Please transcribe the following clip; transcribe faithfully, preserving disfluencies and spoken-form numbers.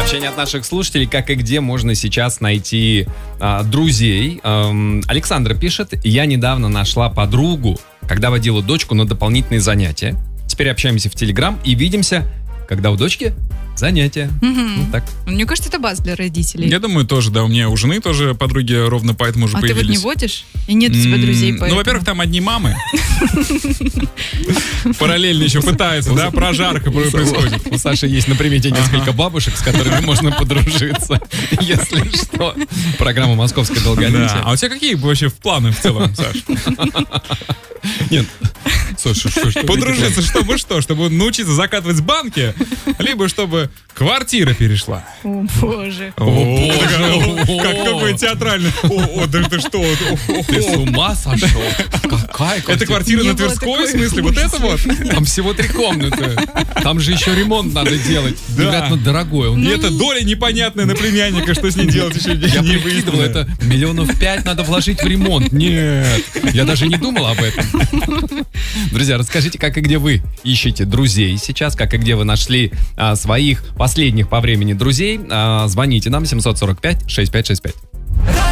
Сообщение от наших слушателей, как и где можно сейчас найти а, друзей. Эм, Александра пишет: я недавно нашла подругу, когда водила дочку на дополнительные занятия. Теперь общаемся в Телеграм и видимся, когда у дочки занятия. Мгм. Вот так. Мне кажется, это база для родителей. Я думаю, тоже, да, у меня у жены тоже подруги ровно поэтому уже а появились. ты вот не водишь? И нет у тебя друзей М, поэтому? Ну, во-первых, там одни мамы. Параллельно еще пытаются, да, прожарка происходит. У Саши есть на примете несколько бабушек, с которыми можно подружиться. Если что. Программа «Московское Да. долголетие». А у тебя какие вообще планы в целом, Саш? Нет. Слушай, что, что Подружиться, чтобы что? Чтобы научиться закатывать с банки? Либо чтобы квартира перешла? О, боже. О, боже. Как какой театральный. О, да ты что? Ты с ума сошел? Какая Это квартира Не на было Тверской, такой в смысле? Вот это вот? Там всего три комнаты. Там же еще ремонт надо делать. Да. Вероятно, дорогой. Он И это доля непонятная на племянника, что с ней делать еще не Я не прикидывал, выяснено. это миллионов пять надо вложить в ремонт. Нет, я даже не думал об этом. Друзья, расскажите, как и где вы ищете друзей сейчас, как и где вы нашли а, своих последних по времени друзей. А, звоните нам семь сорок пять шестьдесят пять шестьдесят пять.